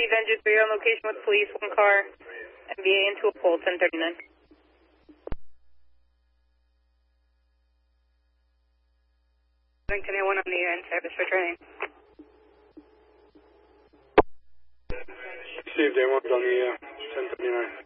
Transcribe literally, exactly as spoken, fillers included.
received engine three on location with police, one car, M B A into a pole, ten thirty-nine. Washington A one on the end service for training. Received A one's on the uh, ten thirty-nine.